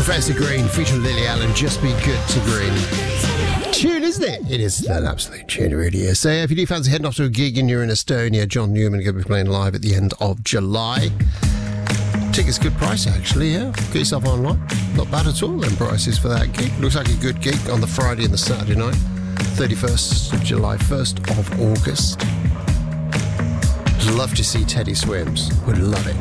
Professor Green featuring Lily Allen, Just Be Good to Green. Tune, isn't it? It is an absolute tune, it really is. So if you do fancy heading off to a gig and you're in Estonia, John Newman is going to be playing live at the end of July. Tickets good price, actually, yeah. Get yourself online. Not bad at all, then, prices for that gig. Looks like a good gig on the Friday and the Saturday night. 31st of July, 1st of August. Love to see Teddy Swims. Would love it.